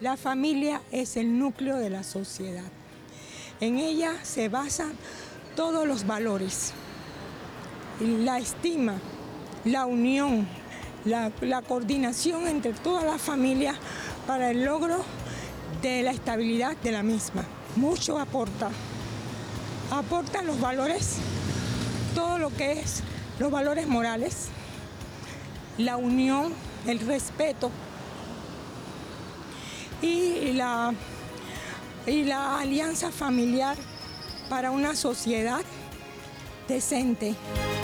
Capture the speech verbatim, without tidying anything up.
La familia es el núcleo de la sociedad. En ella se basan todos los valores, la estima, la unión, la, la coordinación entre todas las familias para el logro de la estabilidad de la misma. Mucho aporta, aporta los valores, todo lo que es los valores morales, la unión, el respeto y la, y la alianza familiar para una sociedad decente.